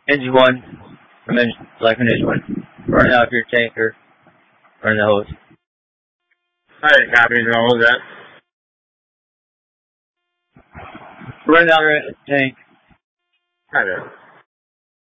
Engine 1 from Life and Engine 1. Burn out your tanker. Burn the hose. Alright, copy. What was that? Burn down your tank. Hi there.